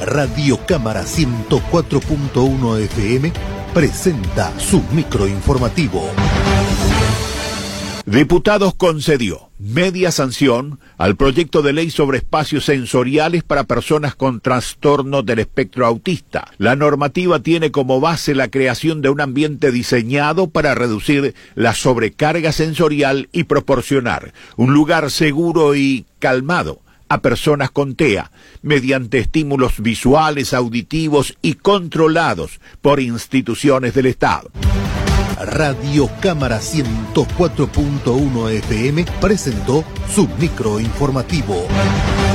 Radio Cámara 104.1 FM presenta su microinformativo. Diputados concedió media sanción al proyecto de ley sobre espacios sensoriales para personas con trastorno del espectro autista. La normativa tiene como base la creación de un ambiente diseñado para reducir la sobrecarga sensorial y proporcionar un lugar seguro y calmado a personas con TEA, mediante estímulos visuales, auditivos y controlados por instituciones del Estado. Radio Cámara 104.1 FM presentó su microinformativo.